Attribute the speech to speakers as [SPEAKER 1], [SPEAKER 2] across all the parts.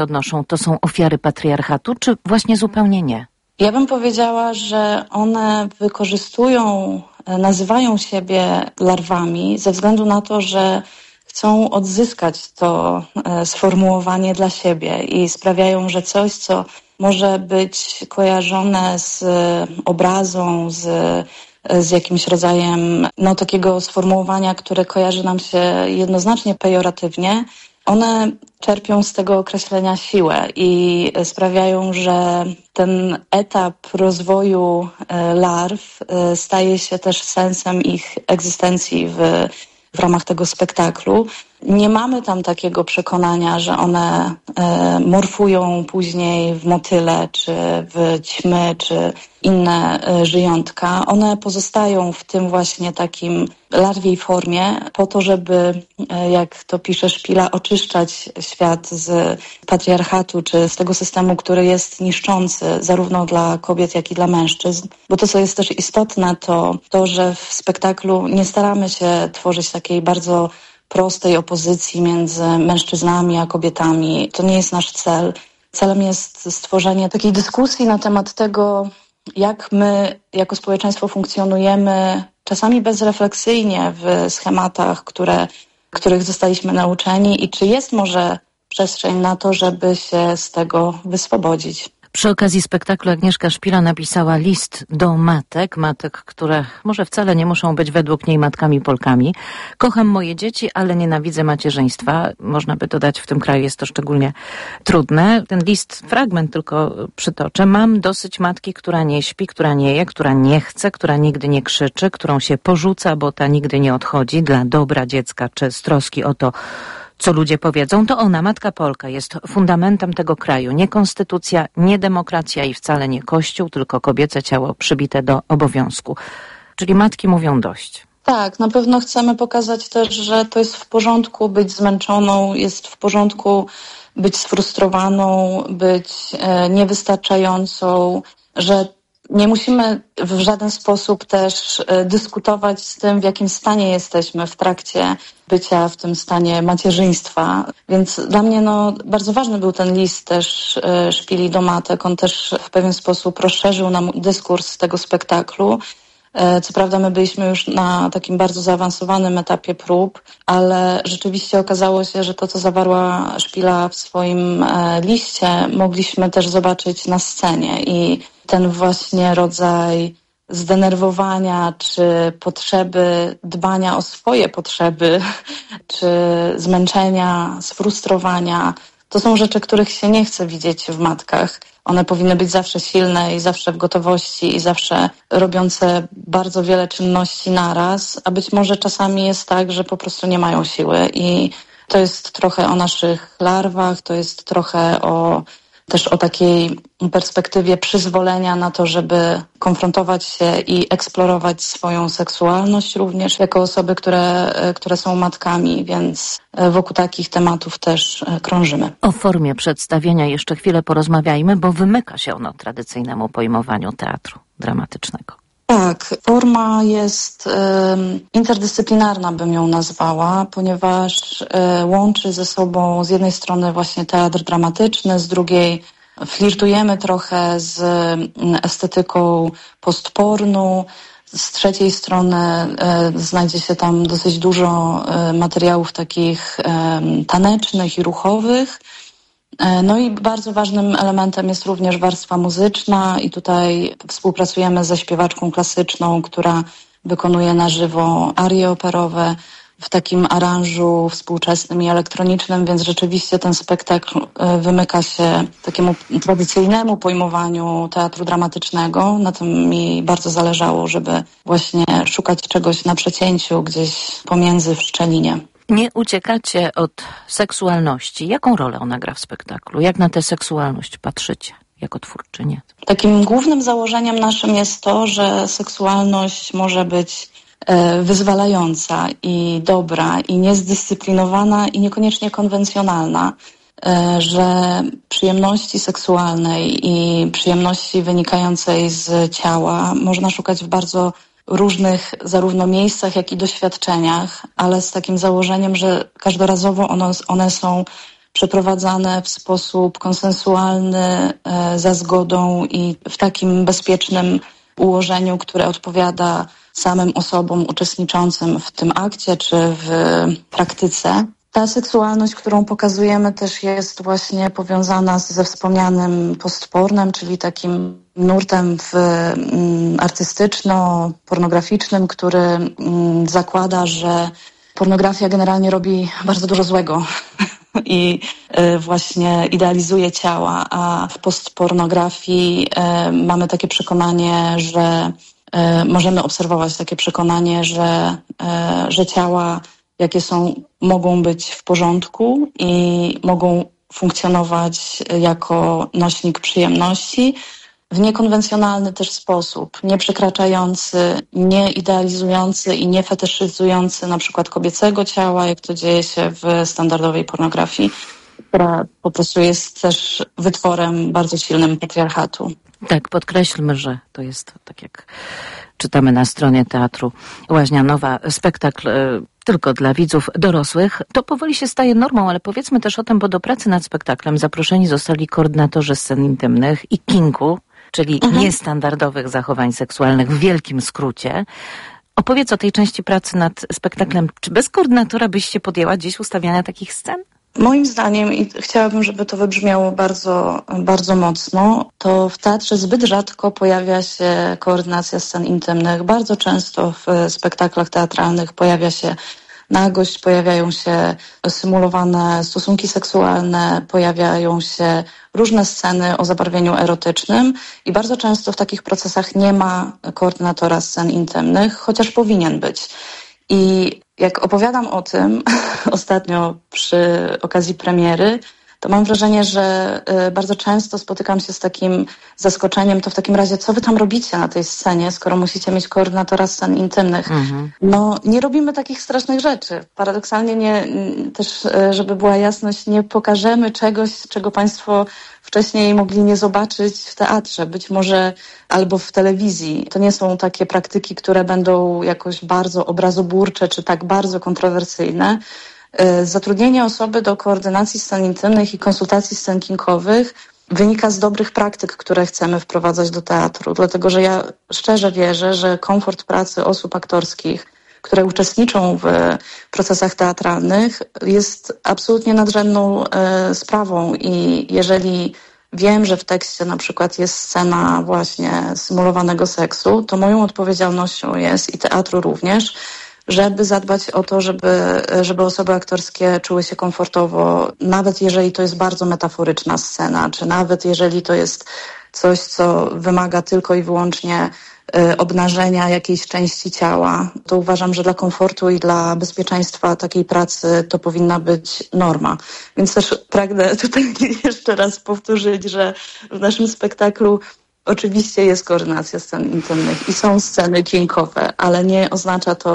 [SPEAKER 1] odnoszą, to są ofiary patriarchatu, czy właśnie zupełnie nie?
[SPEAKER 2] Ja bym powiedziała, że one nazywają siebie larwami ze względu na to, że chcą odzyskać to sformułowanie dla siebie i sprawiają, że coś, co może być kojarzone z obrazą, z jakimś rodzajem takiego sformułowania, które kojarzy nam się jednoznacznie pejoratywnie, one czerpią z tego określenia siłę i sprawiają, że ten etap rozwoju larw staje się też sensem ich egzystencji w ramach tego spektaklu. Nie mamy tam takiego przekonania, że one morfują później w motyle, czy w ćmy, czy inne żyjątka. One pozostają w tym właśnie takim larwiej formie po to, żeby, jak to pisze Szpila, oczyszczać świat z patriarchatu, czy z tego systemu, który jest niszczący zarówno dla kobiet, jak i dla mężczyzn. Bo to, co jest też istotne, to, że w spektaklu nie staramy się tworzyć takiej bardzo prostej opozycji między mężczyznami a kobietami. To nie jest nasz cel. Celem jest stworzenie takiej dyskusji na temat tego, jak my jako społeczeństwo funkcjonujemy, czasami bezrefleksyjnie w schematach, których zostaliśmy nauczeni i czy jest może przestrzeń na to, żeby się z tego wyswobodzić.
[SPEAKER 1] Przy okazji spektaklu Agnieszka Szpila napisała list do matek, które może wcale nie muszą być według niej matkami Polkami. Kocham moje dzieci, ale nienawidzę macierzyństwa. Można by dodać, w tym kraju jest to szczególnie trudne. Ten list, fragment tylko przytoczę. Mam dosyć matki, która nie śpi, która nie je, która nie chce, która nigdy nie krzyczy, którą się porzuca, bo ta nigdy nie odchodzi dla dobra dziecka czy z troski o to, co ludzie powiedzą, to ona, matka Polka, jest fundamentem tego kraju. Nie konstytucja, nie demokracja i wcale nie kościół, tylko kobiece ciało przybite do obowiązku. Czyli matki mówią dość.
[SPEAKER 2] Tak, na pewno chcemy pokazać też, że to jest w porządku być zmęczoną, jest w porządku być sfrustrowaną, być niewystarczającą, że nie musimy w żaden sposób też dyskutować z tym, w jakim stanie jesteśmy w trakcie bycia w tym stanie macierzyństwa. Więc dla mnie bardzo ważny był ten list też Szpili do matek. On też w pewien sposób rozszerzył nam dyskurs tego spektaklu. Co prawda my byliśmy już na takim bardzo zaawansowanym etapie prób, ale rzeczywiście okazało się, że to, co zawarła Szpila w swoim liście, mogliśmy też zobaczyć na scenie i ten właśnie rodzaj zdenerwowania, czy potrzeby dbania o swoje potrzeby, czy zmęczenia, sfrustrowania, to są rzeczy, których się nie chce widzieć w matkach. One powinny być zawsze silne i zawsze w gotowości i zawsze robiące bardzo wiele czynności naraz, a być może czasami jest tak, że po prostu nie mają siły i to jest trochę o naszych larwach, to jest trochę też o takiej perspektywie przyzwolenia na to, żeby konfrontować się i eksplorować swoją seksualność również jako osoby, które są matkami, więc wokół takich tematów też krążymy.
[SPEAKER 1] O formie przedstawienia jeszcze chwilę porozmawiajmy, bo wymyka się ono tradycyjnemu pojmowaniu teatru dramatycznego.
[SPEAKER 2] Tak, forma jest interdyscyplinarna, bym ją nazwała, ponieważ łączy ze sobą z jednej strony właśnie teatr dramatyczny, z drugiej flirtujemy trochę z estetyką postpornu, z trzeciej strony znajdzie się tam dosyć dużo materiałów takich tanecznych i ruchowych. No i bardzo ważnym elementem jest również warstwa muzyczna i tutaj współpracujemy ze śpiewaczką klasyczną, która wykonuje na żywo arie operowe w takim aranżu współczesnym i elektronicznym, więc rzeczywiście ten spektakl wymyka się takiemu tradycyjnemu pojmowaniu teatru dramatycznego. Na tym mi bardzo zależało, żeby właśnie szukać czegoś na przecięciu, gdzieś pomiędzy w szczelinie.
[SPEAKER 1] Nie uciekacie od seksualności. Jaką rolę ona gra w spektaklu? Jak na tę seksualność patrzycie jako twórczynie?
[SPEAKER 2] Takim głównym założeniem naszym jest to, że seksualność może być wyzwalająca i dobra i niezdyscyplinowana i niekoniecznie konwencjonalna, że przyjemności seksualnej i przyjemności wynikającej z ciała można szukać w bardzo różnych zarówno miejscach, jak i doświadczeniach, ale z takim założeniem, że każdorazowo one są przeprowadzane w sposób konsensualny, za zgodą i w takim bezpiecznym ułożeniu, które odpowiada samym osobom uczestniczącym w tym akcie czy w praktyce. Ta seksualność, którą pokazujemy, też jest właśnie powiązana ze wspomnianym postpornem, czyli takim nurtem artystyczno-pornograficznym, który zakłada, że pornografia generalnie robi bardzo dużo złego i właśnie idealizuje ciała, a w postpornografii mamy takie przekonanie, że możemy obserwować takie przekonanie, że ciała, jakie są, mogą być w porządku i mogą funkcjonować jako nośnik przyjemności w niekonwencjonalny też sposób, nie przekraczający, nie idealizujący i nie fetyszyzujący na przykład kobiecego ciała, jak to dzieje się w standardowej pornografii, która po prostu jest też wytworem bardzo silnym patriarchatu.
[SPEAKER 1] Tak, podkreślmy, że to jest, tak jak czytamy na stronie Teatru Łaźnia Nowa, spektakl tylko dla widzów dorosłych. To powoli się staje normą, ale powiedzmy też o tym, bo do pracy nad spektaklem zaproszeni zostali koordynatorzy scen intymnych i kinku, czyli niestandardowych zachowań seksualnych w wielkim skrócie. Opowiedz o tej części pracy nad spektaklem. Czy bez koordynatora byś się podjęła dziś ustawiania takich scen?
[SPEAKER 2] Moim zdaniem, i chciałabym, żeby to wybrzmiało bardzo, bardzo mocno, to w teatrze zbyt rzadko pojawia się koordynacja scen intymnych. Bardzo często w spektaklach teatralnych pojawia się nagość, pojawiają się symulowane stosunki seksualne, pojawiają się różne sceny o zabarwieniu erotycznym i bardzo często w takich procesach nie ma koordynatora scen intymnych, chociaż powinien być. I jak opowiadam o tym ostatnio przy okazji premiery, to mam wrażenie, że bardzo często spotykam się z takim zaskoczeniem, to w takim razie co wy tam robicie na tej scenie, skoro musicie mieć koordynatora scen intymnych? No, nie robimy takich strasznych rzeczy. Paradoksalnie nie, też, żeby była jasność, nie pokażemy czegoś, czego państwo wcześniej mogli nie zobaczyć w teatrze, być może albo w telewizji. To nie są takie praktyki, które będą jakoś bardzo obrazoburcze czy tak bardzo kontrowersyjne. Zatrudnienie osoby do koordynacji scen intymnych i konsultacji scen kinkowych wynika z dobrych praktyk, które chcemy wprowadzać do teatru, dlatego że ja szczerze wierzę, że komfort pracy osób aktorskich, które uczestniczą w procesach teatralnych, jest absolutnie nadrzędną sprawą i jeżeli wiem, że w tekście na przykład jest scena właśnie symulowanego seksu, to moją odpowiedzialnością jest i teatru również, żeby zadbać o to, żeby osoby aktorskie czuły się komfortowo, nawet jeżeli to jest bardzo metaforyczna scena, czy nawet jeżeli to jest coś, co wymaga tylko i wyłącznie obnażenia jakiejś części ciała, to uważam, że dla komfortu i dla bezpieczeństwa takiej pracy to powinna być norma. Więc też pragnę tutaj jeszcze raz powtórzyć, że w naszym spektaklu oczywiście jest koordynacja scen intymnych i są sceny kinkowe, ale nie oznacza to,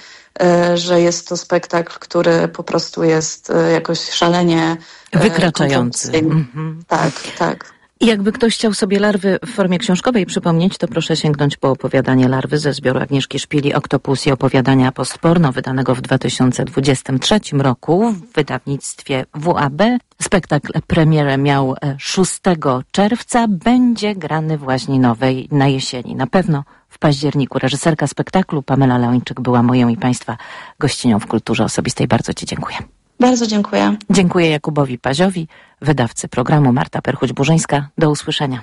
[SPEAKER 2] że jest to spektakl, który po prostu jest jakoś szalenie
[SPEAKER 1] wykraczający.
[SPEAKER 2] Tak, tak.
[SPEAKER 1] I jakby ktoś chciał sobie Larwy w formie książkowej przypomnieć, to proszę sięgnąć po opowiadanie Larwy ze zbioru Agnieszki Szpili Oktopus i opowiadania postporno, wydanego w 2023 roku w wydawnictwie WAB. Spektakl premierę miał 6 czerwca, będzie grany w Łaźni Nowej na jesieni. Na pewno w październiku. Reżyserka spektaklu Pamela Leończyk była moją i Państwa gościnią w Kulturze Osobistej. Bardzo Ci dziękuję.
[SPEAKER 2] Bardzo dziękuję.
[SPEAKER 1] Dziękuję Jakubowi Paziowi, wydawcy programu. Marta Perchuć-Burzyńska. Do usłyszenia.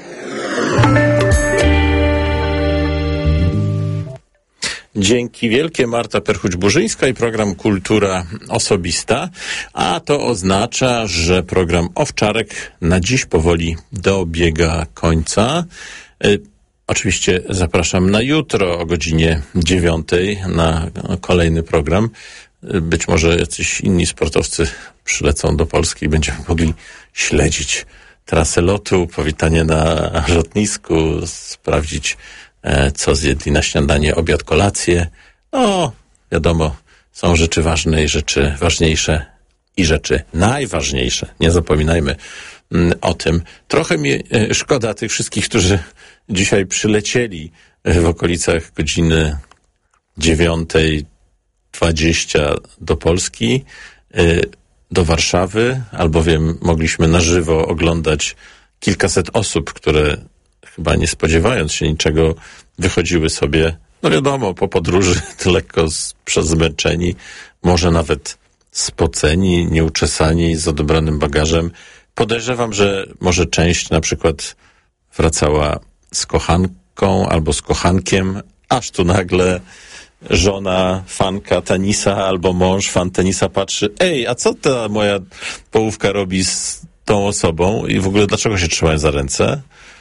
[SPEAKER 3] Dzięki wielkie, Marta Perchuć-Burzyńska i program Kultura Osobista, a to oznacza, że program Owczarek na dziś powoli dobiega końca. Oczywiście zapraszam na jutro o godzinie 9 na kolejny program. Być może jacyś inni sportowcy przylecą do Polski i będziemy mogli śledzić trasę lotu, powitanie na lotnisku, sprawdzić, co zjedli na śniadanie, obiad, kolację. No, wiadomo, są rzeczy ważne i rzeczy ważniejsze i rzeczy najważniejsze. Nie zapominajmy o tym. Trochę mi szkoda tych wszystkich, którzy dzisiaj przylecieli w okolicach godziny 9:20 do Polski. do Warszawy, albowiem mogliśmy na żywo oglądać kilkaset osób, które chyba nie spodziewając się niczego wychodziły sobie, no wiadomo, po podróży lekko zmęczeni, może nawet spoceni, nieuczesani, z odebranym bagażem. Podejrzewam, że może część na przykład wracała z kochanką albo z kochankiem, aż tu nagle żona fanka tenisa albo mąż fan tenisa patrzy: ej, a co ta moja połówka robi z tą osobą i w ogóle dlaczego się trzymają za ręce?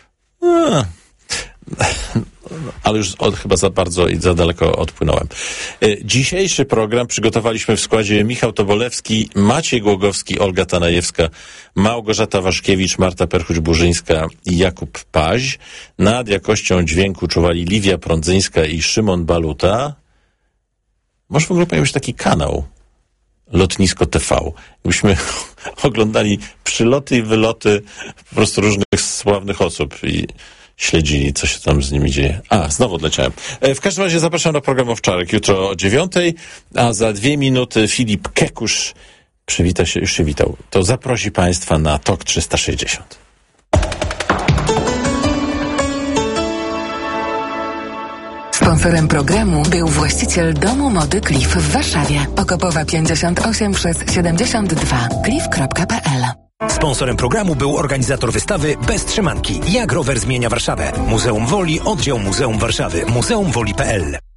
[SPEAKER 3] Ale już chyba za bardzo i za daleko odpłynąłem. Dzisiejszy program przygotowaliśmy w składzie Michał Tobolewski, Maciej Głogowski, Olga Tanajewska, Małgorzata Waszkiewicz, Marta Perchuć-Burzyńska i Jakub Paź. Nad jakością dźwięku czuwali Liwia Prądzyńska i Szymon Baluta. Może w ogóle pojawił się taki kanał Lotnisko TV. Jakbyśmy oglądali przyloty i wyloty po prostu różnych sławnych osób i śledzili, co się tam z nimi dzieje. Znowu odleciałem. W każdym razie zapraszam na program Owczarek jutro o 9:00, a za 2 minuty Filip Kekusz przywita się, już się witał. To zaprosi Państwa na TOK 360.
[SPEAKER 4] Sponsorem programu był właściciel Domu Mody Cliff w Warszawie. Okopowa 58 przez 72. cliff.pl.
[SPEAKER 5] Sponsorem programu był organizator wystawy Bez trzymanki. Jak rower zmienia Warszawę. Muzeum Woli, oddział Muzeum Warszawy. muzeumwoli.pl.